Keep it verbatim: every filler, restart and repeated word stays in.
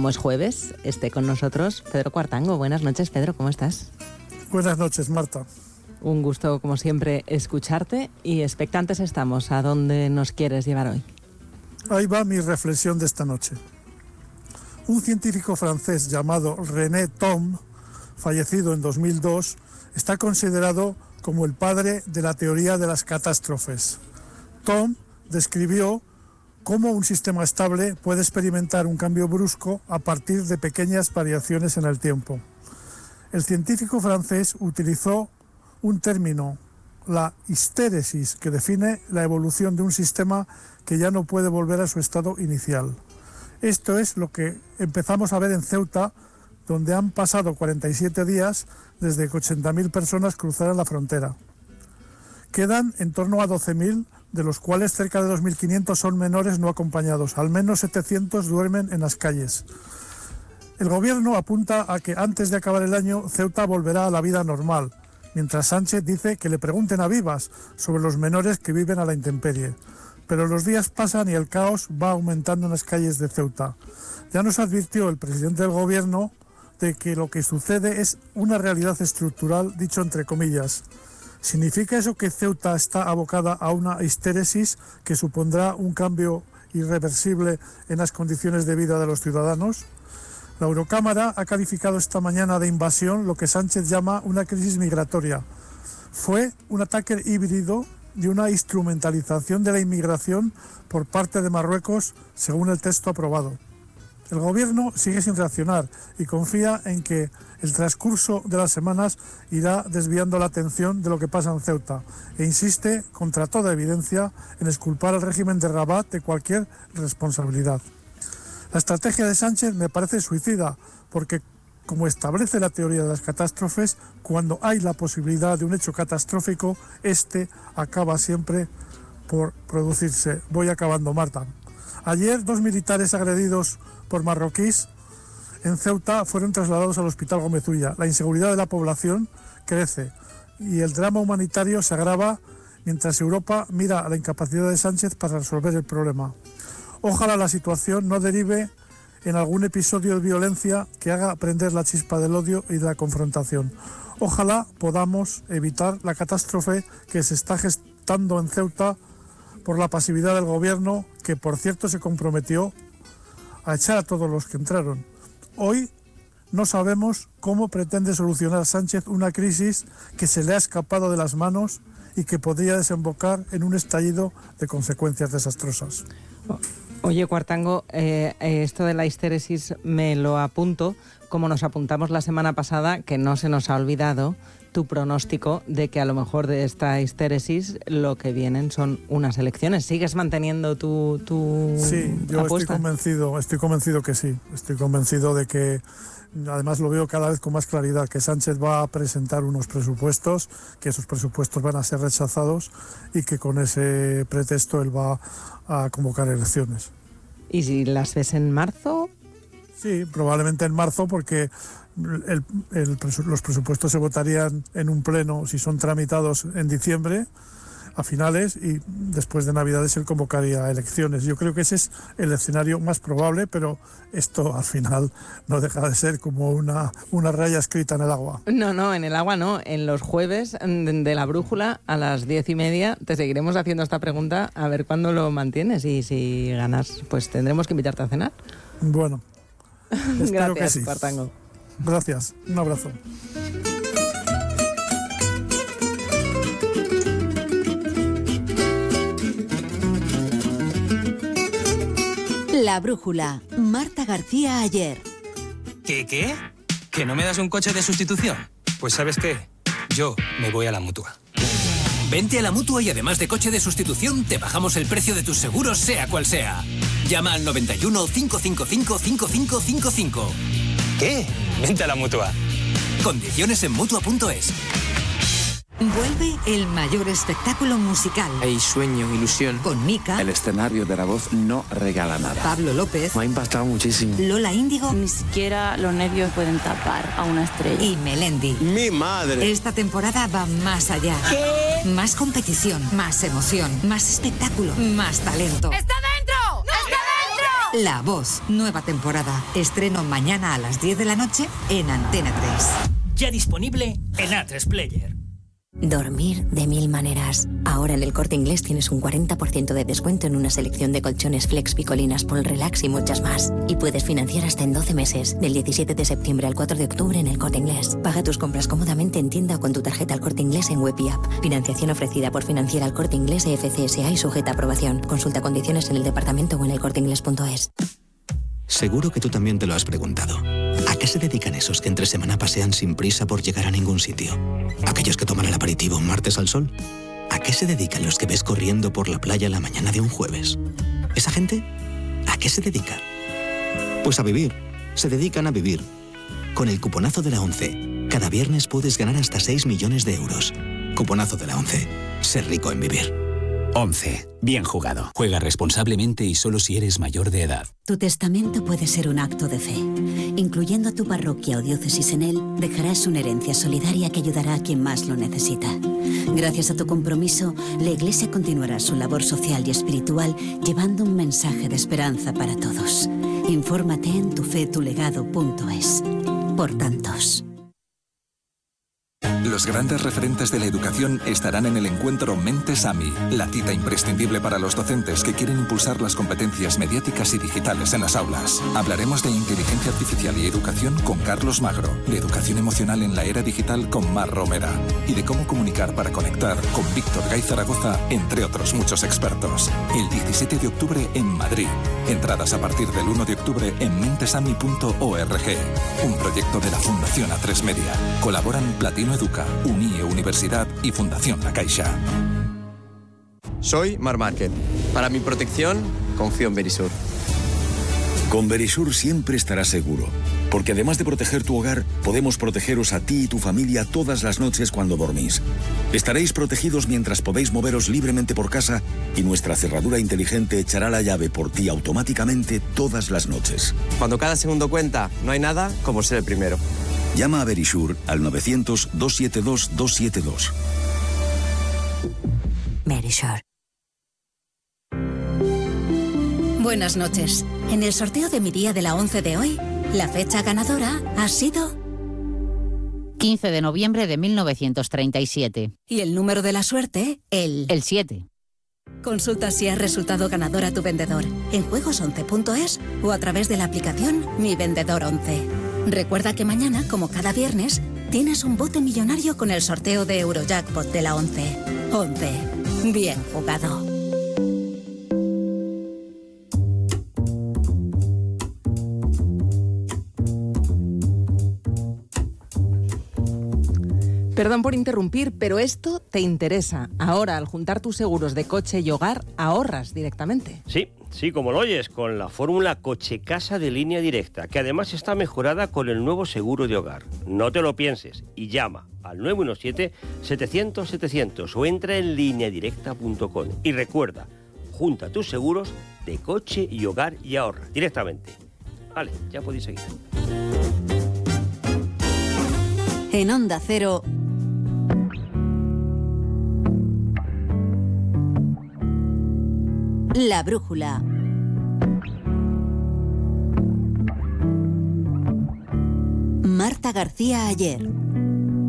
como es jueves, esté con nosotros Pedro Cuartango. Buenas noches, Pedro, ¿cómo estás? Buenas noches, Marta. Un gusto, como siempre, escucharte y expectantes estamos. ¿A dónde nos quieres llevar hoy? Ahí va mi reflexión de esta noche. Un científico francés llamado René Thom, fallecido en dos mil dos, está considerado como el padre de la teoría de las catástrofes. Thom describió cómo un sistema estable puede experimentar un cambio brusco a partir de pequeñas variaciones en el tiempo. El científico francés utilizó un término, la histéresis, que define la evolución de un sistema que ya no puede volver a su estado inicial. Esto es lo que empezamos a ver en Ceuta, donde han pasado cuarenta y siete días desde que ochenta mil personas cruzaran la frontera. Quedan en torno a doce mil, de los cuales cerca de dos mil quinientos son menores no acompañados. Al menos setecientos duermen en las calles. El gobierno apunta a que antes de acabar el año Ceuta volverá a la vida normal, mientras Sánchez dice que le pregunten a Vivas sobre los menores que viven a la intemperie. Pero los días pasan y el caos va aumentando en las calles de Ceuta. Ya nos advirtió el presidente del gobierno de que lo que sucede es una realidad estructural, dicho entre comillas. ¿Significa eso que Ceuta está abocada a una histéresis que supondrá un cambio irreversible en las condiciones de vida de los ciudadanos? La Eurocámara ha calificado esta mañana de invasión lo que Sánchez llama una crisis migratoria. Fue un ataque híbrido y una instrumentalización de la inmigración por parte de Marruecos, según el texto aprobado. El gobierno sigue sin reaccionar y confía en que el transcurso de las semanas irá desviando la atención de lo que pasa en Ceuta e insiste, contra toda evidencia, en exculpar al régimen de Rabat de cualquier responsabilidad. La estrategia de Sánchez me parece suicida porque, como establece la teoría de las catástrofes, cuando hay la posibilidad de un hecho catastrófico, este acaba siempre por producirse. Voy acabando, Marta. Ayer, dos militares agredidos por marroquíes en Ceuta fueron trasladados al Hospital Gómez Ulla. La inseguridad de la población crece y el drama humanitario se agrava mientras Europa mira a la incapacidad de Sánchez para resolver el problema. Ojalá la situación no derive en algún episodio de violencia que haga prender la chispa del odio y de la confrontación. Ojalá podamos evitar la catástrofe que se está gestando en Ceuta por la pasividad del gobierno, que por cierto se comprometió a echar a todos los que entraron. Hoy no sabemos cómo pretende solucionar Sánchez una crisis que se le ha escapado de las manos y que podría desembocar en un estallido de consecuencias desastrosas. Oye, Cuartango, eh, esto de la histéresis me lo apunto, como nos apuntamos la semana pasada, que no se nos ha olvidado tu pronóstico de que a lo mejor de esta histéresis lo que vienen son unas elecciones. ¿Sigues manteniendo tu, tu Sí, yo apuesta? estoy convencido, estoy convencido que sí. Estoy convencido de que, además lo veo cada vez con más claridad, que Sánchez va a presentar unos presupuestos, que esos presupuestos van a ser rechazados y que con ese pretexto él va a convocar elecciones. ¿Y si las ves en marzo? Sí, probablemente en marzo, porque el, el, los presupuestos se votarían en un pleno, si son tramitados, en diciembre, a finales, y después de Navidades él convocaría elecciones. Yo creo que ese es el escenario más probable, pero esto al final no deja de ser como una, una raya escrita en el agua. No, no, en el agua no. En los jueves de la brújula a las diez y media te seguiremos haciendo esta pregunta a ver cuándo lo mantienes, y si ganas, pues tendremos que invitarte a cenar. Bueno, espero Gracias, que sí. Cuartango. Gracias, un abrazo. La brújula, Marta García Ayer. ¿Qué, qué? ¿Que no me das un coche de sustitución? Pues ¿sabes qué? Yo me voy a la Mutua. Vente a la Mutua y además de coche de sustitución, te bajamos el precio de tus seguros, sea cual sea. Llama al noventa y uno, cinco cinco cinco, cinco cinco cinco cinco. ¿Qué? Vente a la Mutua. Condiciones en Mutua punto es. Vuelve el mayor espectáculo musical. Hay sueño, ilusión. Con Mika. El escenario de La Voz no regala nada. Pablo López. Me ha impactado muchísimo. Lola Índigo. Ni siquiera los nervios pueden tapar a una estrella. Y Melendi. ¡Mi madre! Esta temporada va más allá. ¿Qué? Más competición, más emoción, más espectáculo, más talento. ¡Está dentro! ¡Está dentro! La Voz, nueva temporada. Estreno mañana a las diez de la noche en Antena tres. Ya disponible en A tres Player. Dormir de mil maneras. Ahora en el Corte Inglés tienes un cuarenta por ciento de descuento en una selección de colchones Flex, Picolinas, Polrelax y muchas más. Y puedes financiar hasta en doce meses, del diecisiete de septiembre al cuatro de octubre en el Corte Inglés. Paga tus compras cómodamente en tienda o con tu tarjeta al Corte Inglés en web y app. Financiación ofrecida por Financiera al Corte Inglés e F C S A y sujeta a aprobación. Consulta condiciones en el departamento o en el corte inglés punto es. Seguro que tú también te lo has preguntado. ¿A qué se dedican esos que entre semana pasean sin prisa por llegar a ningún sitio? ¿Aquellos que toman el aperitivo un martes al sol? ¿A qué se dedican los que ves corriendo por la playa la mañana de un jueves? ¿Esa gente? ¿A qué se dedica? Pues a vivir. Se dedican a vivir. Con el cuponazo de la ONCE, cada viernes puedes ganar hasta seis millones de euros. Cuponazo de la ONCE. Ser rico en vivir. once. Bien jugado. Juega responsablemente y solo si eres mayor de edad. Tu testamento puede ser un acto de fe. Incluyendo a tu parroquia o diócesis en él, dejarás una herencia solidaria que ayudará a quien más lo necesita. Gracias a tu compromiso, la Iglesia continuará su labor social y espiritual llevando un mensaje de esperanza para todos. Infórmate en tufetulegado punto es. Por tantos. Los grandes referentes de la educación estarán en el encuentro Mentes AMI, la cita imprescindible para los docentes que quieren impulsar las competencias mediáticas y digitales en las aulas. Hablaremos de inteligencia artificial y educación con Carlos Magro, de educación emocional en la era digital con Mar Romera y de cómo comunicar para conectar con Víctor Gay Zaragoza, entre otros muchos expertos. El diecisiete de octubre en Madrid. Entradas a partir del uno de octubre en mentesami punto org. Un proyecto de la Fundación A tres Media. Colaboran Platino Educa, UNIE Universidad y Fundación La Caixa. Soy Mar Márquez. Para mi protección, confío en Verisur. Con Verisur siempre estarás seguro, porque además de proteger tu hogar, podemos protegeros a ti y tu familia todas las noches cuando dormís. Estaréis protegidos mientras podéis moveros libremente por casa y nuestra cerradura inteligente echará la llave por ti automáticamente todas las noches. Cuando cada segundo cuenta, no hay nada como ser el primero. Llama a Verisur al novecientos, doscientos setenta y dos, doscientos setenta y dos. Verisur. Buenas noches. En el sorteo de mi día de la once de hoy, la fecha ganadora ha sido quince de noviembre de mil novecientos treinta y siete. Y el número de la suerte, el... El siete. Consulta si has resultado ganador a tu vendedor en juegos once punto es o a través de la aplicación Mi Vendedor once. Recuerda que mañana, como cada viernes, tienes un bote millonario con el sorteo de Eurojackpot de la once. once. Bien jugado. Perdón por interrumpir, pero esto te interesa. Ahora, al juntar tus seguros de coche y hogar, ahorras directamente. Sí, sí, como lo oyes, con la fórmula Coche-Casa de línea directa, que además está mejorada con el nuevo seguro de hogar. No te lo pienses y llama al nueve uno siete, setecientos, setecientos o entra en línea directa punto com. Y recuerda, junta tus seguros de coche y hogar y ahorra directamente. Vale, ya podéis seguir. En Onda Cero... La Brújula. Marta García Ayer.